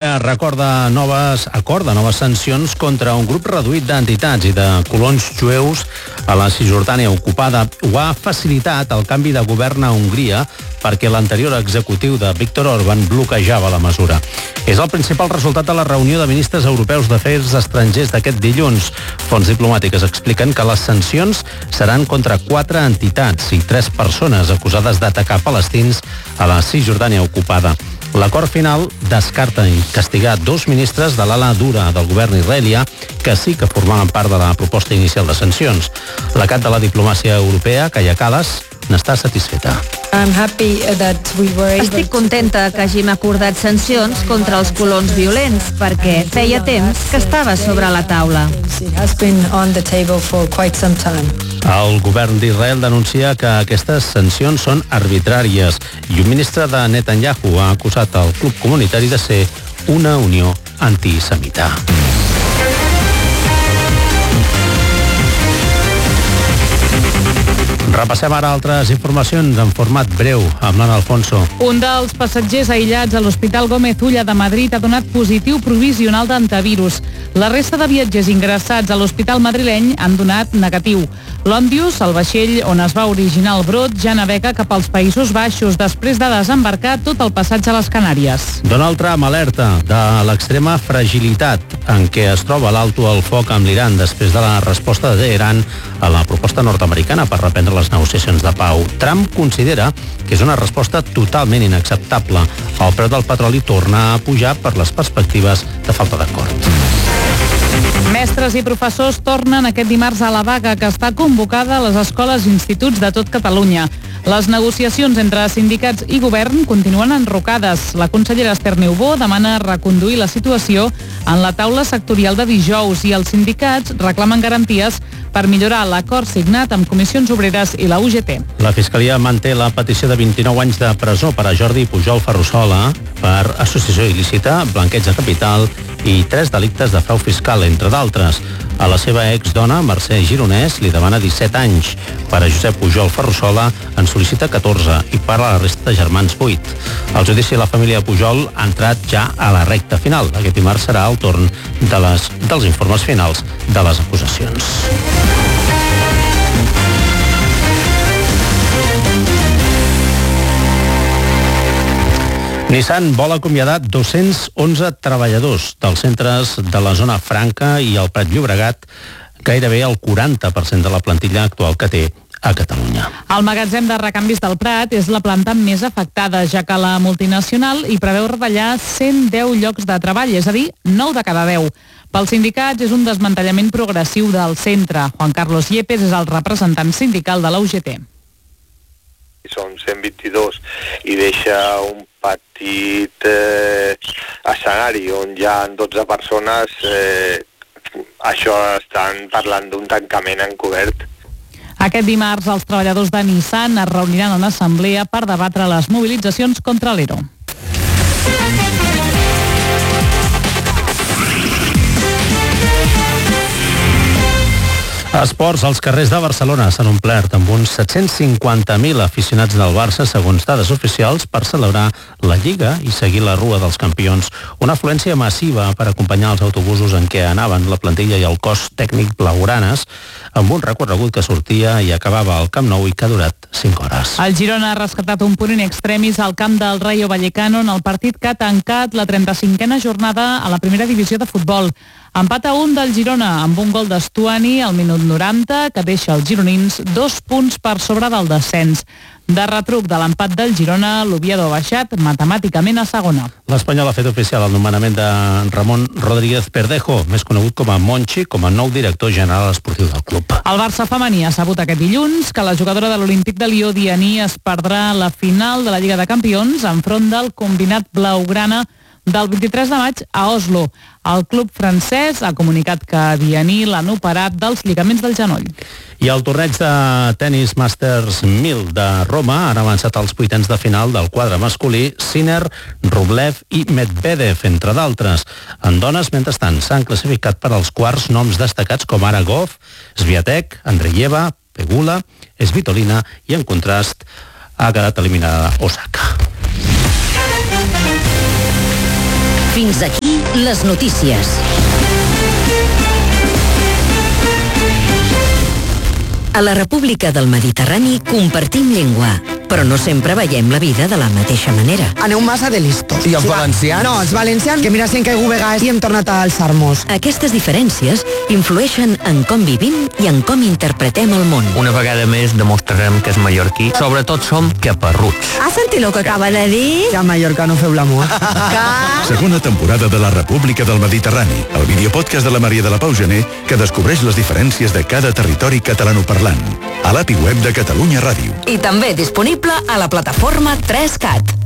Europea acorda noves sancions contra un grup reduït d'entitats i de colons jueus a la Cisjordània ocupada. Ho ha facilitat el canvi de govern a Hongria perquè l'anterior executiu de Viktor Orbán bloquejava la mesura. És el principal resultat de la reunió de ministres europeus d'afers estrangers d'aquest dilluns. Fonts diplomàtiques expliquen que les sancions seran contra 4 entitats i 3 persones acusades d'atacar palestins a la Cisjordània ocupada. L'acord final descarta i castigar 2 ministres de l'ala dura del govern israelià que sí que formaven part de la proposta inicial de sancions. La cap de la diplomàcia europea, Kaja Kallas, n'està satisfeta. Estic contenta que hàgim acordat sancions contra els colons violents perquè feia temps que estava sobre la taula. El govern d'Israel denuncia que aquestes sancions són arbitràries i un ministre de Netanyahu ha acusat el club comunitari de ser una unió antisemita. Repassem ara altres informacions en format breu amb l'Anna Alfonso. Un dels passatgers aïllats a l'Hospital Gómez Ulla de Madrid ha donat positiu provisional d'antivirus. La resta de viatgers ingressats a l'hospital madrileny han donat negatiu. L'Òmnius, el vaixell on es va originar el brot, ja navega cap als Països Baixos després de desembarcar tot el passatge a les Canàries. Donald Trump alerta de l'extrema fragilitat en què es troba l'alto al foc amb l'Iran després de la resposta de Teheran a la proposta nord-americana per reprendre les negociacions de pau. Trump considera que és una resposta totalment inacceptable. El preu del petroli torna a pujar per les perspectives de falta d'acord. Mestres i professors tornen aquest dimarts a la vaga que està convocada a les escoles i instituts de tot Catalunya. Les negociacions entre sindicats i govern continuen enrocades. La consellera Esther Niubó demana reconduir la situació en la taula sectorial de dijous i els sindicats reclamen garanties per millorar l'acord signat amb Comissions Obreres i la UGT. La Fiscalia manté la petició de 29 anys de presó per a Jordi Pujol Ferrusola per associació il·lícita, blanqueig de capital i 3 delictes de frau fiscal, entre d'altres. A la seva exdona, Mercè Gironès, li demana 17 anys. Per a Josep Pujol Ferrusola en sol·licita 14 i per a la resta de germans 8. El judici de la família Pujol ha entrat ja a la recta final. Aquest dimarts serà el torn dels informes finals de les acusacions. Nissan vol acomiadar 211 treballadors dels centres de la zona franca i el Prat Llobregat, gairebé el 40% de la plantilla actual que té a Catalunya. El magatzem de recanvis del Prat és la planta més afectada, ja que la multinacional hi preveu retallar 110 llocs de treball, és a dir, 9 de cada 10. Pels sindicats és un desmantellament progressiu del centre. Juan Carlos Yepes és el representant sindical de la UGT. Són 122 i deixa un petit escenari on hi ha 12 persones, això estan parlant d'un tancament encobert. Aquest dimarts els treballadors de Nissan es reuniran en assemblea per debatre les mobilitzacions contra l'ERO. Esports, als carrers de Barcelona s'han omplert amb uns 750.000 aficionats del Barça, segons dades oficials, per celebrar la Lliga i seguir la Rua dels Campions. Una afluència massiva per acompanyar els autobusos en què anaven la plantilla i el cos tècnic blaugranes, amb un recorregut que sortia i acabava al Camp Nou i que ha durat 5 hores. El Girona ha rescatat un punt in extremis al camp del Rayo Vallecano en el partit que ha tancat la 35a jornada a la primera divisió de futbol. Empat a 1 del Girona amb un gol d'Estuani al minut 90 que deixa els gironins 2 punts per sobre del descens. De retruc de l'empat del Girona, l'Oviedo ha baixat matemàticament a segona. L'Espanyol ha fet oficial el nomenament de Ramon Rodríguez Perdejo, més conegut com a Monchi, com a nou director general esportiu del club. El Barça femení ha sabut aquest dilluns que la jugadora de l'Olímpic de Lió, Dianí, es perdrà la final de la Lliga de Campions enfront del combinat blaugrana del 23 de maig a Oslo. El club francès ha comunicat que Dianí l'han operat dels lligaments del genoll. I el torneig de tennis Masters 1000 de Roma han avançat als vuitens de final del quadre masculí Sinner, Rublev i Medvedev, entre d'altres. En dones, mentrestant, s'han classificat per als quarts noms destacats com ara Goff, Swiatek, Andreeva, Pegula, Svitolina i, en contrast, ha quedat eliminada Osaka. Fins aquí les notícies. A la República del Mediterrani compartim llengua, però no sempre veiem la vida de la mateixa manera. Aneu massa de listos. I els valencians? No, els valencians, que mira si hem caigut vegades i hem tornat a alçar-nos. Aquestes diferències influeixen en com vivim i en com interpretem el món. Una vegada més demostrarem que és mallorquí. Sobretot som caparruts. Has sentit el que acaba de dir? Ja a Mallorca no feu l'amor. Segona temporada de la República del Mediterrani, el videopodcast de la Maria de la Pau Gené, que descobreix les diferències de cada territori catalanoparlant. A l'API web de Catalunya Ràdio. I també disponible a la plataforma 3CAT.